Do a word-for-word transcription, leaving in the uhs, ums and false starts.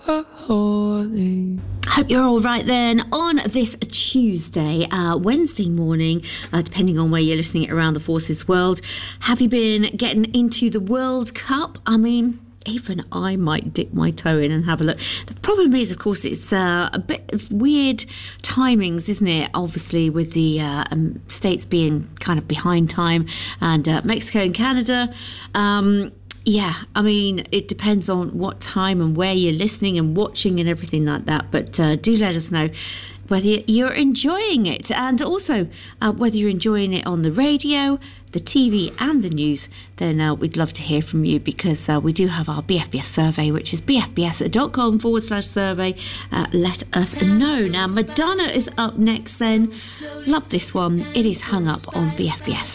Holy. Hope you're all right then on this Tuesday, uh, Wednesday morning, uh, depending on where you're listening around the Forces world. Have you been getting into the World Cup? I mean, even I might dip my toe in and have a look. The problem is, of course, it's uh, a bit of weird timings, isn't it? Obviously, with the uh, um, States being kind of behind time and uh, Mexico and Canada. Um, yeah, I mean, it depends on what time and where you're listening and watching and everything like that. But uh, do let us know whether you're enjoying it, and also uh, whether you're enjoying it on the radio, the T V and the news. Then uh, we'd love to hear from you, because uh, we do have our B F B S survey, which is bfbs.com forward slash survey. Uh, let us know. Now, Madonna is up next then. Love this one. It is Hung Up on B F B S.